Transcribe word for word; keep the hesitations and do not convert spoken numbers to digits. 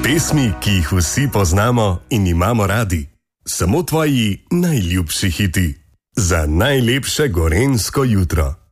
Pesmi, ki jih vsi poznamo in imamo radi. Samo tvoji najljubši hiti. Za najlepše gorenjsko jutro.